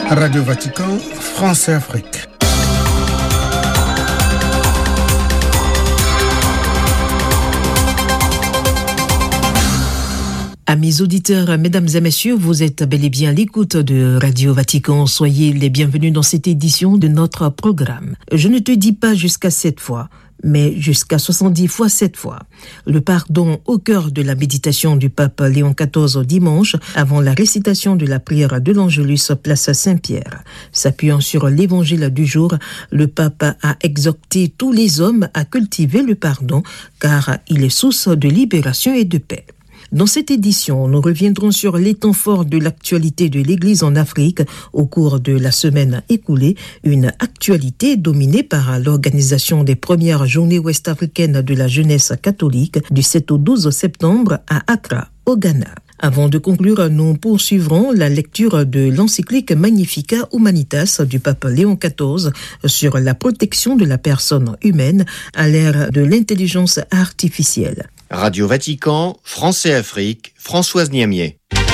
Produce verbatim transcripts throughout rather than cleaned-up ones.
Radio Vatican, France et Afrique. Amis auditeurs, mesdames et messieurs, vous êtes bel et bien à l'écoute de Radio Vatican. Soyez les bienvenus dans cette édition de notre programme. Je ne te dis pas jusqu'à sept fois, mais jusqu'à soixante-dix fois sept fois. Le pardon au cœur de la méditation du pape Léon quatorze dimanche, avant la récitation de la prière de l'Angelus place Saint-Pierre. S'appuyant sur l'évangile du jour, le pape a exhorté tous les hommes à cultiver le pardon, car il est source de libération et de paix. Dans cette édition, nous reviendrons sur les temps forts de l'actualité de l'Église en Afrique au cours de la semaine écoulée, une actualité dominée par l'organisation des premières journées ouest-africaines de la jeunesse catholique du sept au douze septembre à Accra, au Ghana. Avant de conclure, nous poursuivrons la lecture de l'encyclique Magnificat Humanitas du pape Léon quatorze sur la protection de la personne humaine à l'ère de l'intelligence artificielle. Radio Vatican, France et Afrique, Françoise Niamier.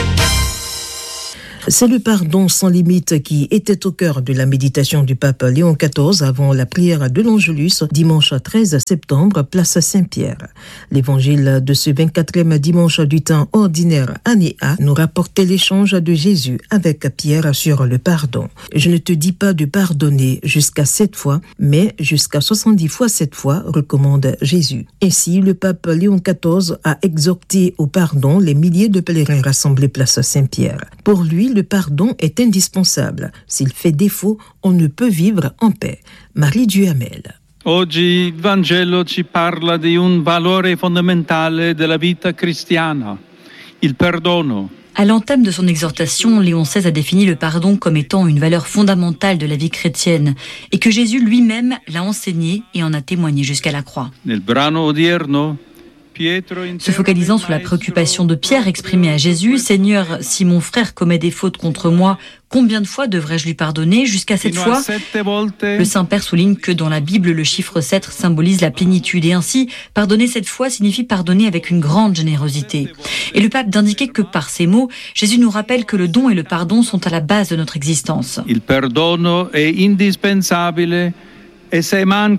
C'est le pardon sans limite qui était au cœur de la méditation du pape Léon quatorze avant la prière de l'Angelus dimanche treize septembre, place Saint-Pierre. L'évangile de ce vingt-quatrième dimanche du temps ordinaire année A nous rapportait l'échange de Jésus avec Pierre sur le pardon. Je ne te dis pas de pardonner jusqu'à sept fois, mais jusqu'à soixante-dix fois sept fois, recommande Jésus. Ainsi, le pape Léon quatorze a exhorté au pardon les milliers de pèlerins rassemblés place Saint-Pierre. Pour lui, le pardon est indispensable. S'il fait défaut, on ne peut vivre en paix. Marie Duhamel. Oggi il Vangelo ci parla di un valore fondamentale della vita cristiana, il perdono. À l'entame de son exhortation, Léon seize a défini le pardon comme étant une valeur fondamentale de la vie chrétienne et que Jésus lui-même l'a enseigné et en a témoigné jusqu'à la croix. Nel brano odierno, se focalisant sur la préoccupation de Pierre exprimée à Jésus, « Seigneur, si mon frère commet des fautes contre moi, combien de fois devrais-je lui pardonner ? Jusqu'à sept fois ?» Le Saint-Père souligne que dans la Bible, le chiffre sept symbolise la plénitude et ainsi, pardonner sept fois signifie pardonner avec une grande générosité. Et le pape d'indiquer que par ces mots, Jésus nous rappelle que le don et le pardon sont à la base de notre existence. Il perdono è indispensabile. Et Léon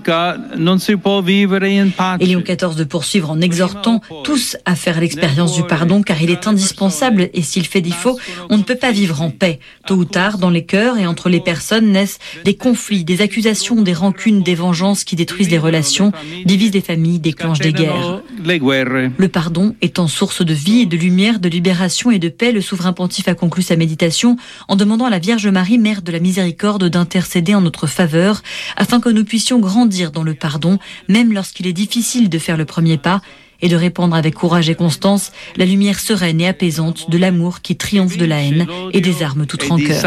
quatorze de poursuivre en exhortant tous à faire l'expérience du pardon car il est indispensable et s'il fait défaut, on ne peut pas vivre en paix. Tôt ou tard, dans les cœurs et entre les personnes naissent des conflits, des accusations, des rancunes, des vengeances qui détruisent les relations, divisent les familles, déclenchent des guerres. Le pardon étant source de vie et de lumière, de libération et de paix, le souverain pontife a conclu sa méditation en demandant à la Vierge Marie, Mère de la Miséricorde, d'intercéder en notre faveur afin que nous puissions grandir dans le pardon, même lorsqu'il est difficile de faire le premier pas, et de répandre avec courage et constance la lumière sereine et apaisante de l'amour qui triomphe de la haine et désarme toute rancœur.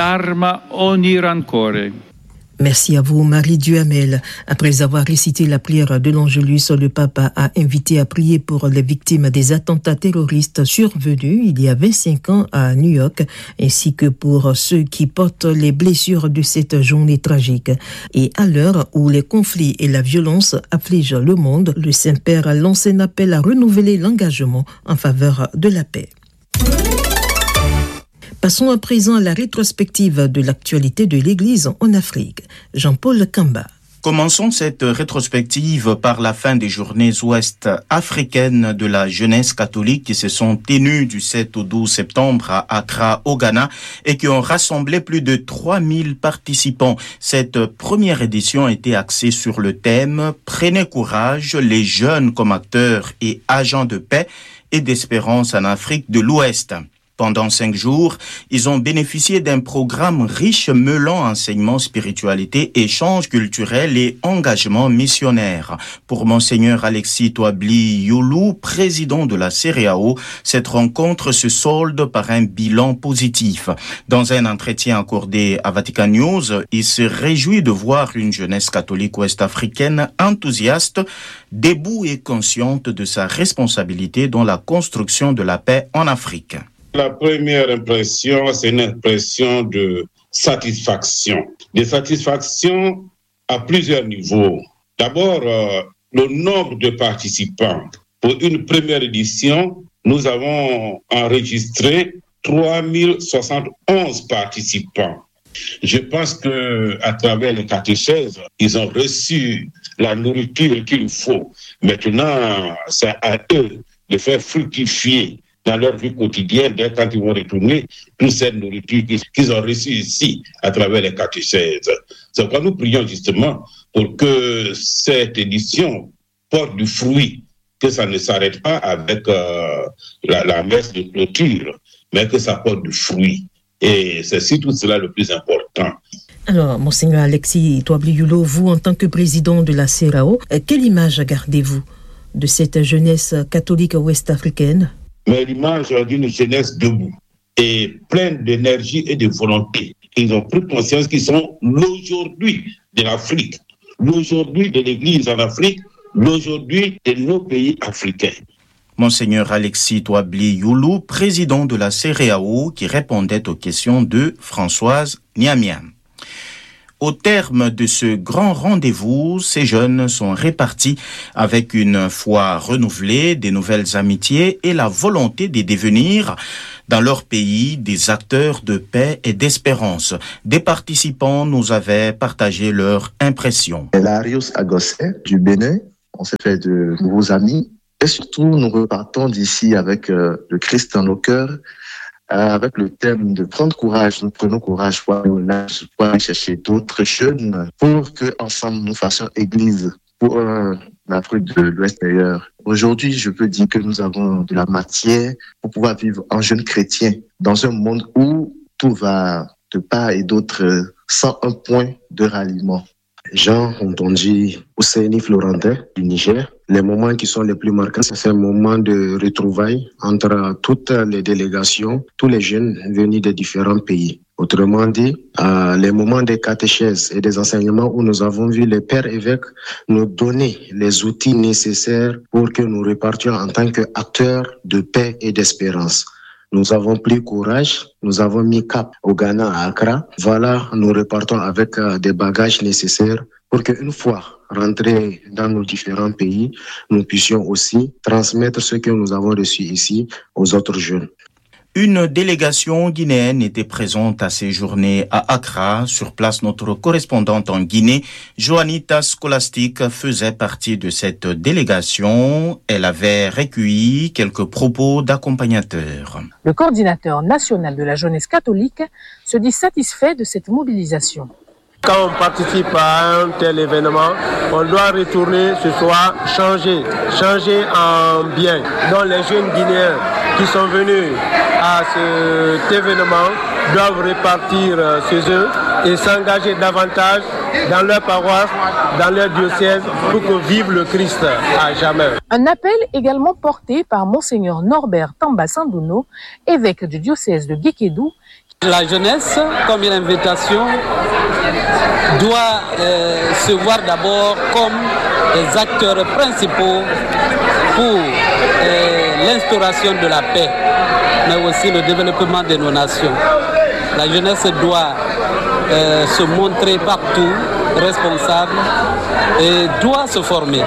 Merci à vous, Marie Duhamel. Après avoir récité la prière de l'Angelus, le pape a invité à prier pour les victimes des attentats terroristes survenus il y a vingt-cinq ans à New York, ainsi que pour ceux qui portent les blessures de cette journée tragique. Et à l'heure où les conflits et la violence affligent le monde, le Saint-Père lance un appel à renouveler l'engagement en faveur de la paix. Passons à présent à la rétrospective de l'actualité de l'Église en Afrique. Jean-Paul Kamba. Commençons cette rétrospective par la fin des journées ouest-africaines de la jeunesse catholique qui se sont tenues du sept au douze septembre à Accra, au Ghana, et qui ont rassemblé plus de trois mille participants. Cette première édition était axée sur le thème « Prenez courage, les jeunes comme acteurs et agents de paix et d'espérance en Afrique de l'Ouest ». Pendant cinq jours, ils ont bénéficié d'un programme riche mêlant enseignement, spiritualité, échange culturel et engagement missionnaire. Pour Monseigneur Alexis Touabli Youlou, président de la C E R E A O, cette rencontre se solde par un bilan positif. Dans un entretien accordé à Vatican News, il se réjouit de voir une jeunesse catholique ouest-africaine enthousiaste, debout et consciente de sa responsabilité dans la construction de la paix en Afrique. La première impression, c'est une impression de satisfaction. De satisfaction à plusieurs niveaux. D'abord, euh, le nombre de participants. Pour une première édition, nous avons enregistré trois mille soixante et onze participants. Je pense qu'à travers les catéchèses, ils ont reçu la nourriture qu'il faut. Maintenant, c'est à eux de faire fructifier dans leur vie quotidienne, dès quand ils vont retourner, toute cette nourriture qu'ils ont reçue ici à travers les catéchèses. C'est pourquoi nous prions justement pour que cette édition porte du fruit, que ça ne s'arrête pas avec euh, la, la messe de clôture, mais que ça porte du fruit. Et c'est surtout cela le plus important. Alors, Monseigneur Alexis Touablioulo, vous, en tant que président de la C E R A O, quelle image gardez-vous de cette jeunesse catholique ouest-africaine? Mais l'image d'une jeunesse debout et pleine d'énergie et de volonté. Ils ont pris conscience qu'ils sont l'aujourd'hui de l'Afrique, l'aujourd'hui de l'Église en Afrique, l'aujourd'hui de nos pays africains. Monseigneur Alexis Touablioulo, président de la C E R A O, qui répondait aux questions de Françoise Niamiam. Au terme de ce grand rendez-vous, ces jeunes sont répartis avec une foi renouvelée, des nouvelles amitiés et la volonté de devenir, dans leur pays, des acteurs de paix et d'espérance. Des participants nous avaient partagé leurs impressions. Larius Agosset du Bénin, on s'est fait de nouveaux amis. Et surtout, nous repartons d'ici avec euh, le Christ dans nos cœurs, euh, avec le thème de prendre courage. Nous prenons courage pour aller au large, pour aller chercher d'autres jeunes, pour que ensemble nous fassions église pour euh, l'Afrique de l'Ouest meilleure. Aujourd'hui, je peux dire que nous avons de la matière pour pouvoir vivre en jeune chrétien dans un monde où tout va de part et d'autre sans un point de ralliement. Jean, on dit Ousseini Florentin du Niger. Les moments qui sont les plus marquants, c'est un moment de retrouvailles entre toutes les délégations, tous les jeunes venus des différents pays. Autrement dit, euh, les moments des catéchèses et des enseignements où nous avons vu les pères évêques nous donner les outils nécessaires pour que nous repartions en tant qu'acteurs de paix et d'espérance. Nous avons pris courage, nous avons mis cap au Ghana, à Accra. Voilà, nous repartons avec euh, des bagages nécessaires pour qu'une fois rentrés dans nos différents pays, nous puissions aussi transmettre ce que nous avons reçu ici aux autres jeunes. Une délégation guinéenne était présente à ces journées à Accra. Sur place, notre correspondante en Guinée, Joanita Scholastique, faisait partie de cette délégation. Elle avait recueilli quelques propos d'accompagnateurs. Le coordinateur national de la jeunesse catholique se dit satisfait de cette mobilisation. Quand on participe à un tel événement, on doit retourner ce soir, changer, changer en bien. Donc les jeunes Guinéens qui sont venus à cet événement doivent repartir chez eux et s'engager davantage dans leur paroisse, dans leur diocèse, pour que vive le Christ à jamais. Un appel également porté par Monseigneur Norbert Tamba Sandouno, évêque du diocèse de Guékédou. La jeunesse, comme une invitation, doit euh, se voir d'abord comme les acteurs principaux pour euh, l'instauration de la paix, mais aussi le développement de nos nations. La jeunesse doit euh, se montrer partout responsable et doit se former.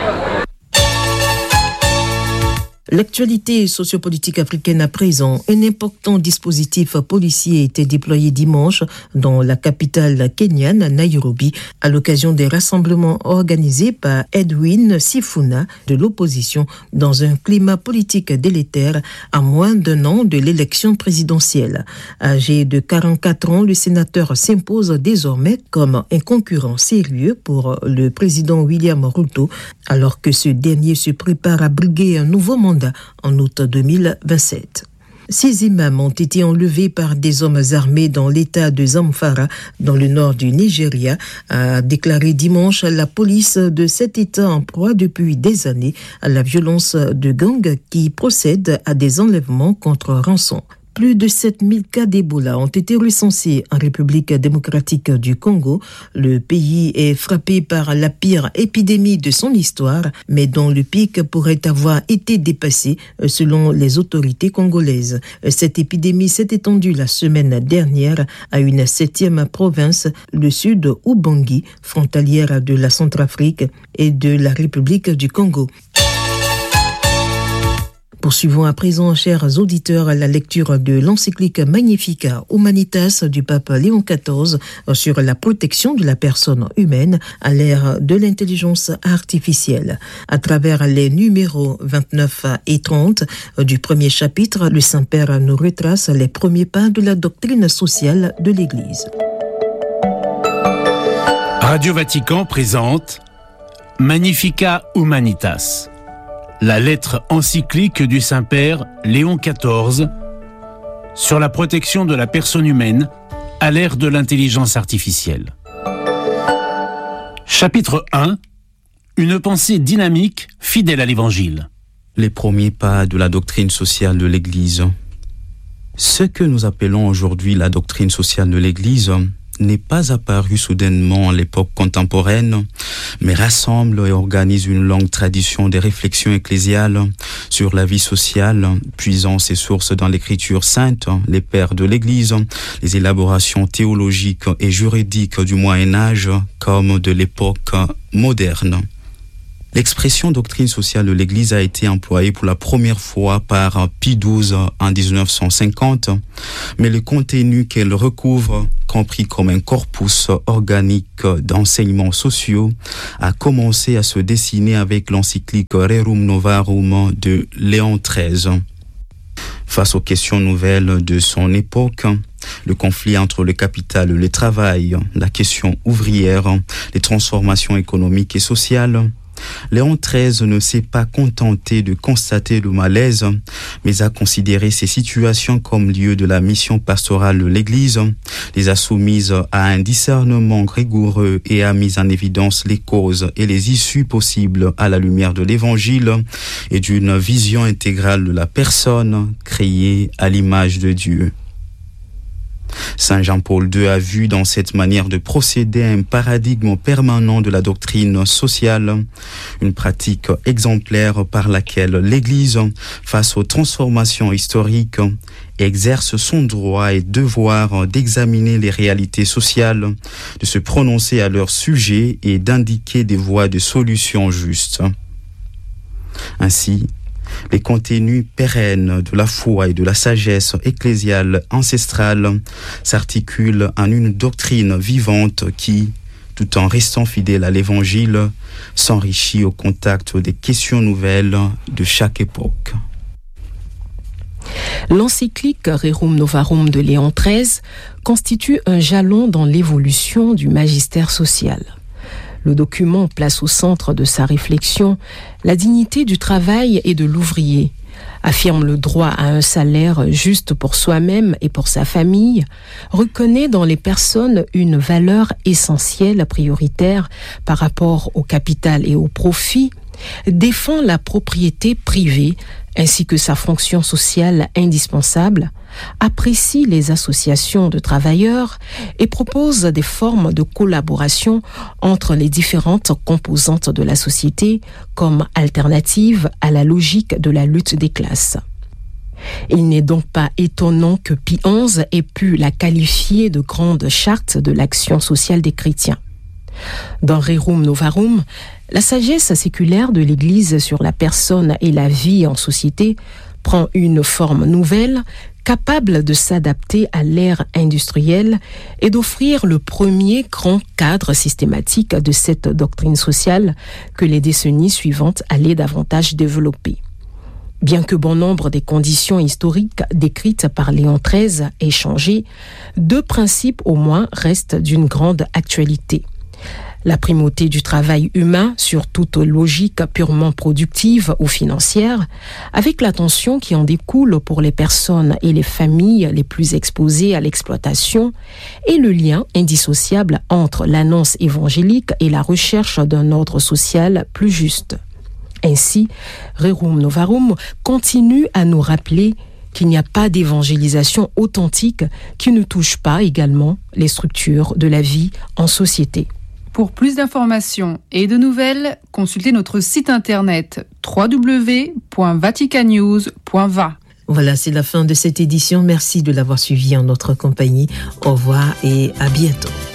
L'actualité sociopolitique africaine à présent, un important dispositif policier a été déployé dimanche dans la capitale kenyane, Nairobi, à l'occasion des rassemblements organisés par Edwin Sifuna de l'opposition dans un climat politique délétère à moins d'un an de l'élection présidentielle. Âgé de quarante-quatre ans, le sénateur s'impose désormais comme un concurrent sérieux pour le président William Ruto, alors que ce dernier se prépare à briguer un nouveau mandat en août deux mille vingt-sept. Six imams ont été enlevés par des hommes armés dans l'état de Zamfara, dans le nord du Nigeria, a déclaré dimanche la police de cet état en proie depuis des années à la violence de gangs qui procèdent à des enlèvements contre rançon. Plus de sept mille cas d'Ebola ont été recensés en République démocratique du Congo. Le pays est frappé par la pire épidémie de son histoire, mais dont le pic pourrait avoir été dépassé selon les autorités congolaises. Cette épidémie s'est étendue la semaine dernière à une septième province, le sud Ubangi, frontalière de la Centrafrique et de la République du Congo. Poursuivons à présent, chers auditeurs, la lecture de l'encyclique Magnificat Humanitas du pape Léon quatorze sur la protection de la personne humaine à l'ère de l'intelligence artificielle. À travers les numéros vingt-neuf et trente du premier chapitre, le Saint-Père nous retrace les premiers pas de la doctrine sociale de l'Église. Radio Vatican présente Magnificat Humanitas, la lettre encyclique du Saint-Père Léon quatorze sur la protection de la personne humaine à l'ère de l'intelligence artificielle. Chapitre un. Une pensée dynamique, fidèle à l'Évangile. Les premiers pas de la doctrine sociale de l'Église. Ce que nous appelons aujourd'hui la doctrine sociale de l'Église n'est pas apparu soudainement à l'époque contemporaine, mais rassemble et organise une longue tradition des réflexions ecclésiales sur la vie sociale, puisant ses sources dans l'écriture sainte, les pères de l'Église, les élaborations théologiques et juridiques du Moyen-Âge comme de l'époque moderne. L'expression doctrine sociale de l'Église a été employée pour la première fois par Pie douze en dix-neuf cent cinquante, mais le contenu qu'elle recouvre, compris comme un corpus organique d'enseignements sociaux, a commencé à se dessiner avec l'encyclique Rerum Novarum de Léon treize. Face aux questions nouvelles de son époque, le conflit entre le capital et le travail, la question ouvrière, les transformations économiques et sociales, Léon treize ne s'est pas contenté de constater le malaise, mais a considéré ces situations comme lieu de la mission pastorale de l'Église, les a soumises à un discernement rigoureux et a mis en évidence les causes et les issues possibles à la lumière de l'Évangile et d'une vision intégrale de la personne créée à l'image de Dieu. Saint Jean-Paul deux a vu dans cette manière de procéder un paradigme permanent de la doctrine sociale, une pratique exemplaire par laquelle l'Église, face aux transformations historiques, exerce son droit et devoir d'examiner les réalités sociales, de se prononcer à leur sujet et d'indiquer des voies de solution justes. Ainsi, les contenus pérennes de la foi et de la sagesse ecclésiale ancestrale s'articulent en une doctrine vivante qui, tout en restant fidèle à l'Évangile, s'enrichit au contact des questions nouvelles de chaque époque. L'encyclique Rerum Novarum de Léon treize constitue un jalon dans l'évolution du magistère social. Le document place au centre de sa réflexion la dignité du travail et de l'ouvrier, affirme le droit à un salaire juste pour soi-même et pour sa famille, reconnaît dans les personnes une valeur essentielle prioritaire par rapport au capital et au profit, défend la propriété privée ainsi que sa fonction sociale indispensable, apprécie les associations de travailleurs et propose des formes de collaboration entre les différentes composantes de la société comme alternative à la logique de la lutte des classes. Il n'est donc pas étonnant que Pie onze ait pu la qualifier de grande charte de l'action sociale des chrétiens. Dans Rerum Novarum, la sagesse séculaire de l'Église sur la personne et la vie en société prend une forme nouvelle, capable de s'adapter à l'ère industrielle et d'offrir le premier grand cadre systématique de cette doctrine sociale que les décennies suivantes allaient davantage développer. Bien que bon nombre des conditions historiques décrites par Léon treize aient changé, deux principes au moins restent d'une grande actualité. La primauté du travail humain sur toute logique purement productive ou financière, avec la tension qui en découle pour les personnes et les familles les plus exposées à l'exploitation, et le lien indissociable entre l'annonce évangélique et la recherche d'un ordre social plus juste. Ainsi, Rerum Novarum continue à nous rappeler qu'il n'y a pas d'évangélisation authentique qui ne touche pas également les structures de la vie en société. Pour plus d'informations et de nouvelles, consultez notre site internet w w w point vatican news point v a. Voilà, c'est la fin de cette édition. Merci de l'avoir suivi en notre compagnie. Au revoir et à bientôt.